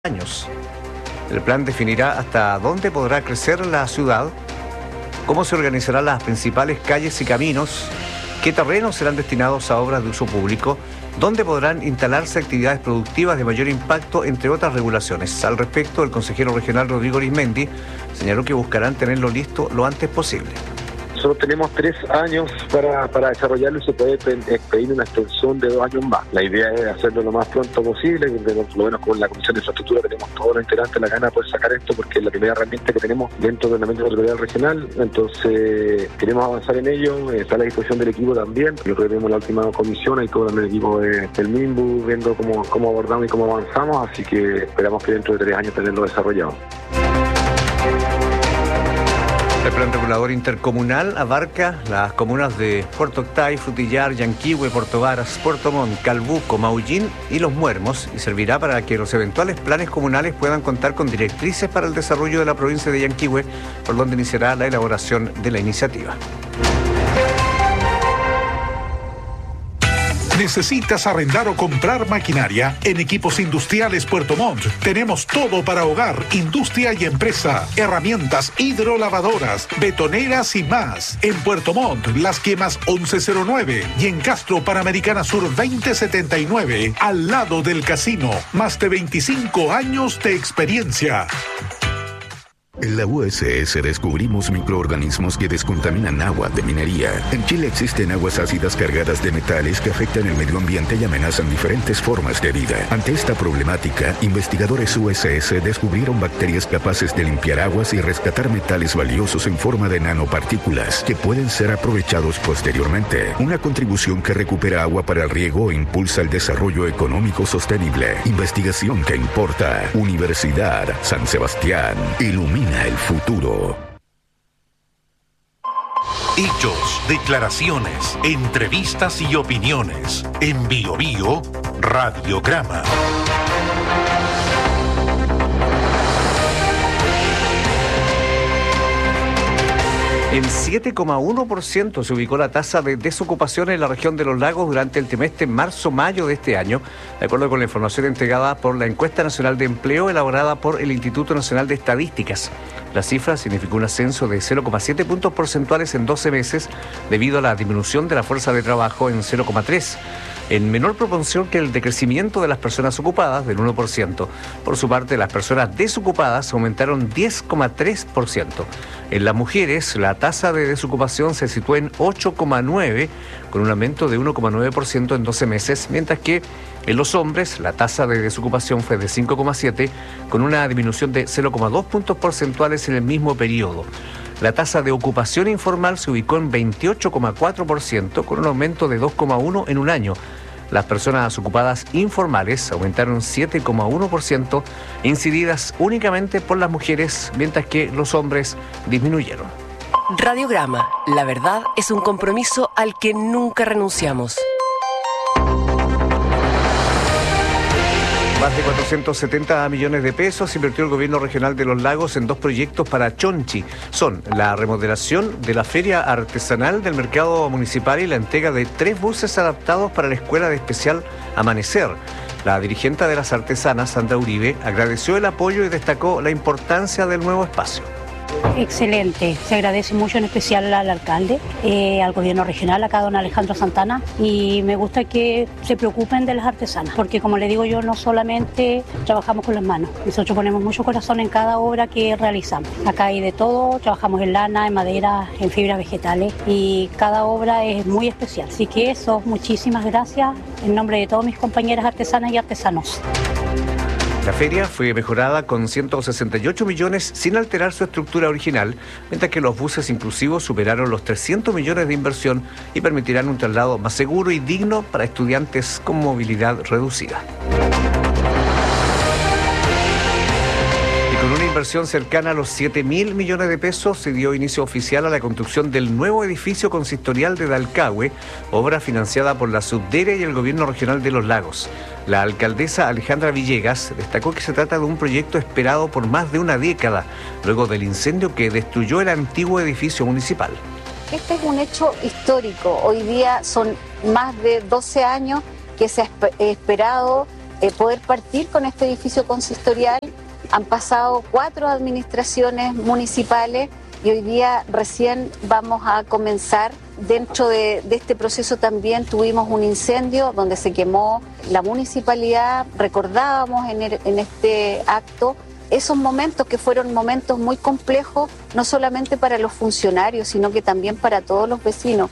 años. El plan definirá hasta dónde podrá crecer la ciudad, cómo se organizarán las principales calles y caminos, qué terrenos serán destinados a obras de uso público, dónde podrán instalarse actividades productivas de mayor impacto, entre otras regulaciones. Al respecto, el consejero regional Rodrigo Arizmendi señaló que buscarán tenerlo listo lo antes posible. Nosotros tenemos 3 años para desarrollarlo y se puede pedir una extensión de 2 años más. La idea es hacerlo lo más pronto posible, por lo menos con la Comisión de Infraestructura tenemos todos los integrantes la gana de poder sacar esto porque es la primera herramienta que tenemos dentro del ordenamiento territorial regional, entonces queremos avanzar en ello, está a la disposición del equipo también. Yo creo que tenemos la última comisión, hay todo el equipo del MIMBU viendo cómo abordamos y cómo avanzamos, así que esperamos que dentro de 3 años tenerlo desarrollado. El plan regulador intercomunal abarca las comunas de Puerto Octay, Frutillar, Yanquihue, Puerto Varas, Puerto Montt, Calbuco, Maullín y Los Muermos, y servirá para que los eventuales planes comunales puedan contar con directrices para el desarrollo de la provincia de Yanquihue, por donde iniciará la elaboración de la iniciativa. ¿Necesitas arrendar o comprar maquinaria? En Equipos Industriales Puerto Montt tenemos todo para hogar, industria y empresa. Herramientas hidrolavadoras, betoneras y más. En Puerto Montt, Las Quemas 1109 y en Castro Panamericana Sur 2079, al lado del casino. Más de 25 años de experiencia. En la USS descubrimos microorganismos que descontaminan agua de minería. En Chile existen aguas ácidas cargadas de metales que afectan el medio ambiente y amenazan diferentes formas de vida. Ante esta problemática, investigadores USS descubrieron bacterias capaces de limpiar aguas y rescatar metales valiosos en forma de nanopartículas que pueden ser aprovechados posteriormente. Una contribución que recupera agua para el riego e impulsa el desarrollo económico sostenible. Investigación que importa. Universidad San Sebastián. Ilumina el futuro. Hechos, declaraciones, entrevistas y opiniones. En Bio Bio, Radiograma. En 7,1% se ubicó la tasa de desocupación en la región de los lagos durante el trimestre marzo-mayo de este año, de acuerdo con la información entregada por la Encuesta Nacional de Empleo elaborada por el Instituto Nacional de Estadísticas. La cifra significó un ascenso de 0,7 puntos porcentuales en 12 meses debido a la disminución de la fuerza de trabajo en 0,3%. En menor proporción que el decrecimiento de las personas ocupadas, del 1%. Por su parte, las personas desocupadas aumentaron 10,3%. En las mujeres, la tasa de desocupación se situó en 8,9%, con un aumento de 1,9% en 12 meses, mientras que en los hombres, la tasa de desocupación fue de 5,7%, con una disminución de 0,2 puntos porcentuales en el mismo periodo. La tasa de ocupación informal se ubicó en 28,4%, con un aumento de 2,1% en un año. Las personas ocupadas informales aumentaron 7,1%, incididas únicamente por las mujeres, mientras que los hombres disminuyeron. Radiograma. La verdad es un compromiso al que nunca renunciamos. Más de 470 millones de pesos invirtió el gobierno regional de Los Lagos en 2 proyectos para Chonchi. Son la remodelación de la feria artesanal del mercado municipal y la entrega de 3 buses adaptados para la escuela de especial Amanecer. La dirigente de las artesanas, Sandra Uribe, agradeció el apoyo y destacó la importancia del nuevo espacio. Excelente, se agradece mucho en especial al alcalde, al gobierno regional, acá don Alejandro Santana, y me gusta que se preocupen de las artesanas, porque como le digo yo, no solamente trabajamos con las manos, nosotros ponemos mucho corazón en cada obra que realizamos. Acá hay de todo, trabajamos en lana, en madera, en fibras vegetales, y cada obra es muy especial. Así que eso, muchísimas gracias en nombre de todas mis compañeras artesanas y artesanos. La feria fue mejorada con 168 millones sin alterar su estructura original, mientras que los buses inclusivos superaron los 300 millones de inversión y permitirán un traslado más seguro y digno para estudiantes con movilidad reducida. Con una inversión cercana a los 7.000 millones de pesos, se dio inicio oficial a la construcción del nuevo edificio consistorial de Dalcahue, obra financiada por la Subdere y el Gobierno Regional de Los Lagos. La alcaldesa Alejandra Villegas destacó que se trata de un proyecto esperado por más de una década, luego del incendio que destruyó el antiguo edificio municipal. Este es un hecho histórico. Hoy día son más de 12 años que se ha esperado poder partir con este edificio consistorial. Han pasado 4 administraciones municipales y hoy día recién vamos a comenzar. Dentro de este proceso también tuvimos un incendio donde se quemó la municipalidad. Recordábamos en este acto esos momentos que fueron momentos muy complejos, no solamente para los funcionarios, sino que también para todos los vecinos.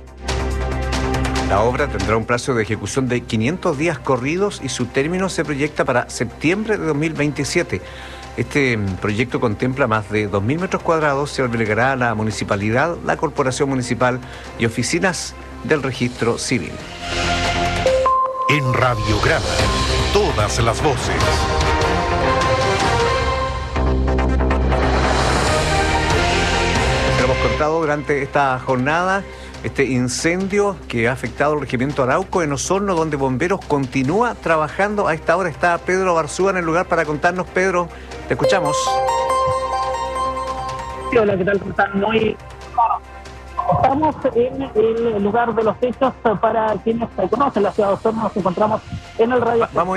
La obra tendrá un plazo de ejecución de 500 días corridos y su término se proyecta para septiembre de 2027. Este proyecto contempla más de 2.000 metros cuadrados, se albergará a la municipalidad, la corporación municipal y oficinas del registro civil. En Radiograma, todas las voces. Se lo hemos contado durante esta jornada. Este incendio que ha afectado al regimiento Arauco en Osorno, donde bomberos continúa trabajando. A esta hora está Pedro Barzúa en el lugar para contarnos. Pedro, te escuchamos. Hola, ¿qué tal? ¿Cómo están? Estamos en el lugar de los hechos. Para quienes conocen la ciudad de Osorno, nos encontramos en el radio. Vamos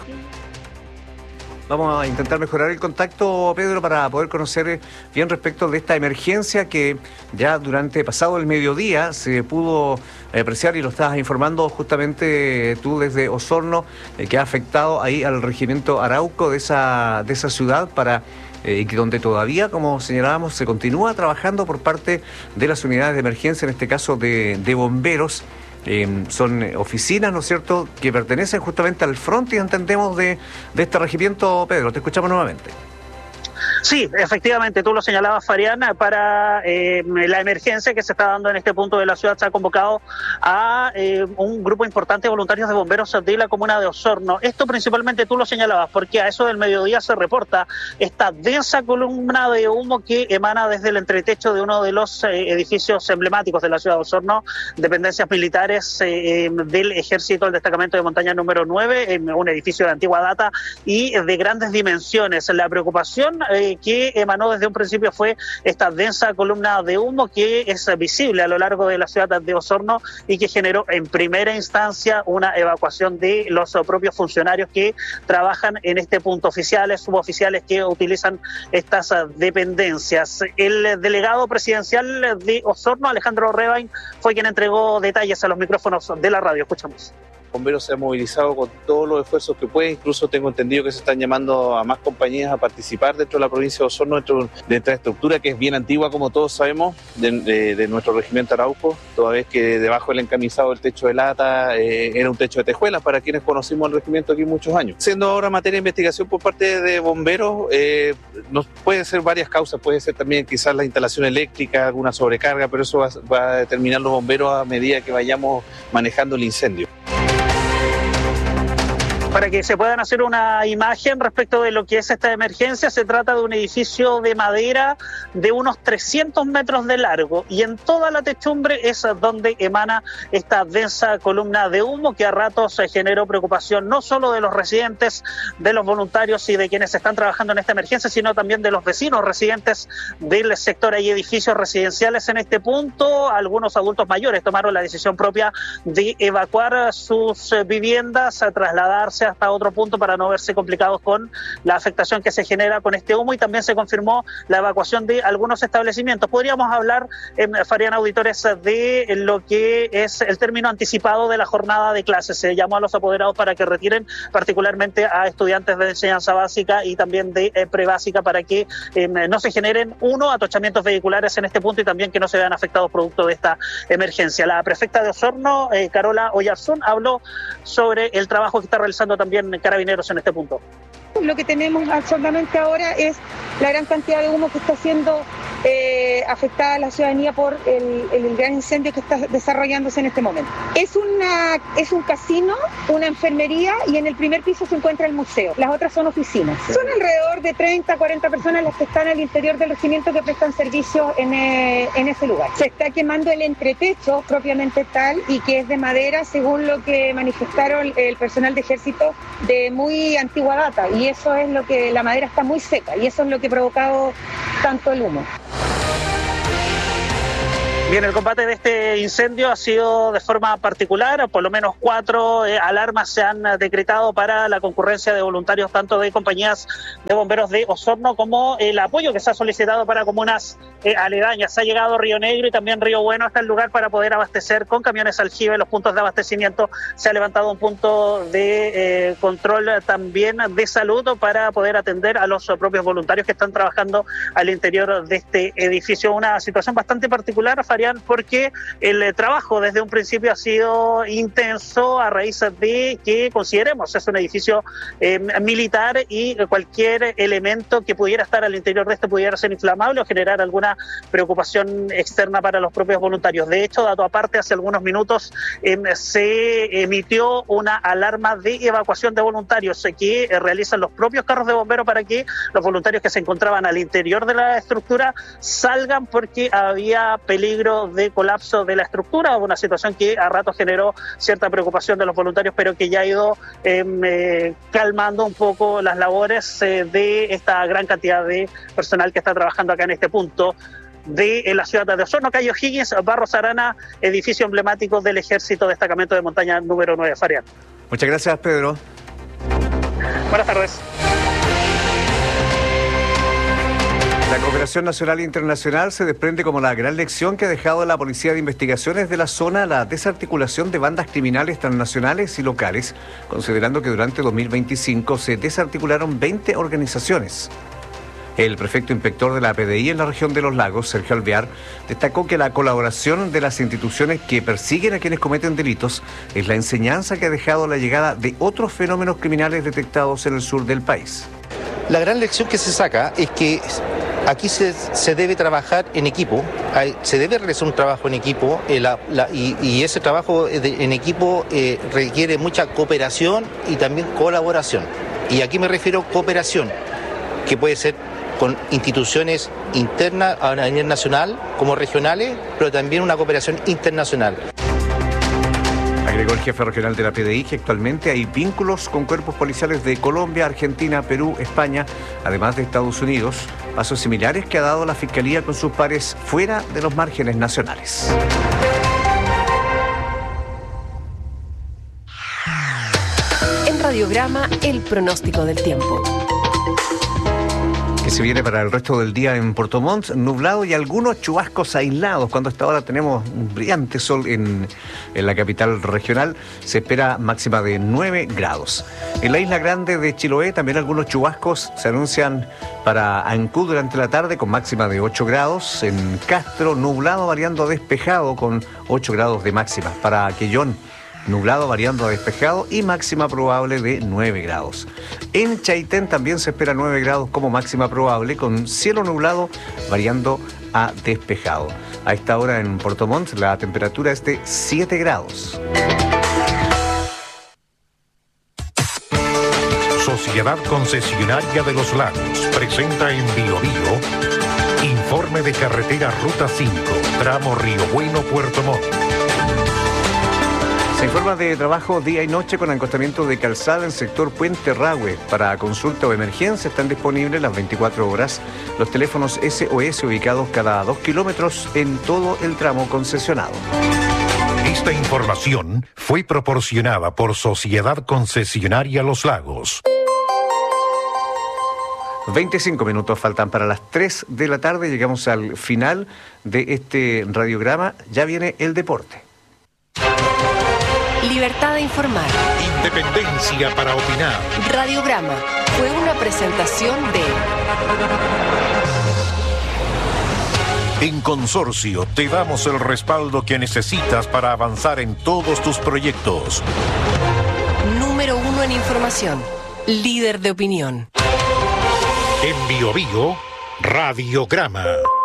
a intentar mejorar el contacto, Pedro, para poder conocer bien respecto de esta emergencia que ya durante pasado el mediodía se pudo apreciar, y lo estabas informando justamente tú desde Osorno, que ha afectado ahí al regimiento Arauco de esa ciudad, donde todavía, como señalábamos, se continúa trabajando por parte de las unidades de emergencia, en este caso de bomberos. Son oficinas, ¿no es cierto?, que pertenecen justamente al frontis, entendemos, de este regimiento. Pedro, te escuchamos nuevamente. Sí, efectivamente, tú lo señalabas, Farián, para la emergencia que se está dando en este punto de la ciudad. Se ha convocado a un grupo importante de voluntarios de bomberos de la comuna de Osorno. Esto principalmente tú lo señalabas porque a eso del mediodía se reporta esta densa columna de humo que emana desde el entretecho de uno de los edificios emblemáticos de la ciudad de Osorno, dependencias militares del Ejército, el destacamento de montaña número 9, un edificio de antigua data y de grandes dimensiones. La preocupación que emanó desde un principio fue esta densa columna de humo que es visible a lo largo de la ciudad de Osorno y que generó en primera instancia una evacuación de los propios funcionarios que trabajan en este punto, oficiales, suboficiales que utilizan estas dependencias. El delegado presidencial de Osorno, Alejandro Rebain, fue quien entregó detalles a los micrófonos de la radio. Escuchamos. Bomberos se ha movilizado con todos los esfuerzos que puede, incluso tengo entendido que se están llamando a más compañías a participar dentro de la provincia de Osorno, dentro de esta estructura que es bien antigua, como todos sabemos, de nuestro regimiento Arauco, toda vez que debajo del encamisado del techo de lata era un techo de tejuelas para quienes conocimos el regimiento aquí muchos años. Siendo ahora materia de investigación por parte de bomberos, puede ser varias causas, puede ser también quizás la instalación eléctrica, alguna sobrecarga, pero eso va a determinar los bomberos a medida que vayamos manejando el incendio. Para que se puedan hacer una imagen respecto de lo que es esta emergencia, se trata de un edificio de madera de unos 300 metros de largo y en toda la techumbre es donde emana esta densa columna de humo que a ratos generó preocupación no solo de los residentes, de los voluntarios y de quienes están trabajando en esta emergencia, sino también de los vecinos residentes del sector. Hay edificios residenciales en este punto. Algunos adultos mayores tomaron la decisión propia de evacuar sus viviendas, a trasladarse hasta otro punto para no verse complicados con la afectación que se genera con este humo, y también se confirmó la evacuación de algunos establecimientos. Podríamos hablar, Farián, auditores, de lo que es el término anticipado de la jornada de clases. Se llamó a los apoderados para que retiren, particularmente a estudiantes de enseñanza básica y también de prebásica, para que no se generen, atochamientos vehiculares en este punto y también que no se vean afectados producto de esta emergencia. La prefecta de Osorno, Carola Oyarzún, habló sobre el trabajo que está realizando también Carabineros en este punto. Lo que tenemos absolutamente ahora es la gran cantidad de humo que está siendo afectada a la ciudadanía por el gran incendio que está desarrollándose en este momento. Es un casino, una enfermería y en el primer piso se encuentra el museo. Las otras son oficinas. Son alrededor de 30, 40 personas las que están al interior del regimiento que prestan servicio en ese lugar. Se está quemando el entretecho propiamente tal y que es de madera, según lo que manifestaron el personal de ejército, de muy antigua data, y eso es lo que, la madera está muy seca y eso es lo que ha provocado tanto el humo. Bien, el combate de este incendio ha sido de forma particular, por lo menos 4 alarmas se han decretado para la concurrencia de voluntarios tanto de compañías de bomberos de Osorno como el apoyo que se ha solicitado para comunas aledañas. Ha llegado Río Negro y también Río Bueno hasta el lugar para poder abastecer con camiones aljibe los puntos de abastecimiento. Se ha levantado un punto de control también de salud para poder atender a los propios voluntarios que están trabajando al interior de este edificio. Una situación bastante particular, porque el trabajo desde un principio ha sido intenso a raíz de que consideremos es un edificio militar y cualquier elemento que pudiera estar al interior de este pudiera ser inflamable o generar alguna preocupación externa para los propios voluntarios. De hecho, dato aparte, hace algunos minutos se emitió una alarma de evacuación de voluntarios que realizan los propios carros de bomberos para que los voluntarios que se encontraban al interior de la estructura salgan porque había peligro de colapso de la estructura, una situación que a ratos generó cierta preocupación de los voluntarios, pero que ya ha ido calmando un poco las labores de esta gran cantidad de personal que está trabajando acá en este punto de la ciudad de Osorno. Calle O'Higgins, Barros Arana, edificio emblemático del Ejército, destacamento de montaña número 9. Farian. Muchas gracias, Pedro. Buenas tardes. La cooperación nacional e internacional se desprende como la gran lección que ha dejado la Policía de Investigaciones de la zona la desarticulación de bandas criminales transnacionales y locales, considerando que durante 2025 se desarticularon 20 organizaciones. El prefecto inspector de la PDI en la región de Los Lagos, Sergio Alvear, destacó que la colaboración de las instituciones que persiguen a quienes cometen delitos es la enseñanza que ha dejado la llegada de otros fenómenos criminales detectados en el sur del país. La gran lección que se saca es que aquí se debe trabajar en equipo, se debe realizar un trabajo en equipo y ese trabajo en equipo requiere mucha cooperación y también colaboración. Y aquí me refiero a cooperación, que puede ser con instituciones internas a nivel nacional como regionales, pero también una cooperación internacional. Agregó el jefe regional de la PDI que actualmente hay vínculos con cuerpos policiales de Colombia, Argentina, Perú, España, además de Estados Unidos, pasos similares que ha dado la Fiscalía con sus pares fuera de los márgenes nacionales. En Radiograma, el pronóstico del tiempo. Que se viene para el resto del día en Puerto Montt, nublado y algunos chubascos aislados. Cuando hasta ahora tenemos un brillante sol en la capital regional, se espera máxima de 9 grados. En la isla grande de Chiloé también algunos chubascos se anuncian para Ancud durante la tarde con máxima de 8 grados. En Castro, nublado variando a despejado con 8 grados de máxima. Para Quellón, nublado variando a despejado y máxima probable de 9 grados. En Chaitén también se espera 9 grados como máxima probable, con cielo nublado variando a despejado. A esta hora en Puerto Montt la temperatura es de 7 grados. Sociedad Concesionaria de Los Lagos presenta en Biobío informe de carretera Ruta 5, tramo Río Bueno, Puerto Montt. Se informa de trabajo día y noche con acostamiento de calzada en sector Puente Rahue. Para consulta o emergencia están disponibles las 24 horas los teléfonos SOS ubicados cada 2 kilómetros en todo el tramo concesionado. Esta información fue proporcionada por Sociedad Concesionaria Los Lagos. 25 minutos faltan para las 3 de la tarde. Llegamos al final de este radiograma. Ya viene el deporte. Libertad de informar. Independencia para opinar. Radiograma fue una presentación de... En Consorcio te damos el respaldo que necesitas para avanzar en todos tus proyectos. Número 1 en información. Líder de opinión. En Biobío, Radiograma.